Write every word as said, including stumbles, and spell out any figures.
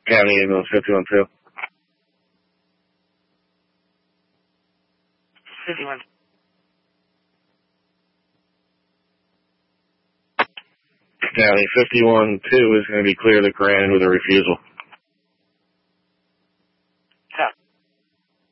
County ambulance fifty-one two. fifty-one. County fifty-one two is going to be clear to Grand with a refusal.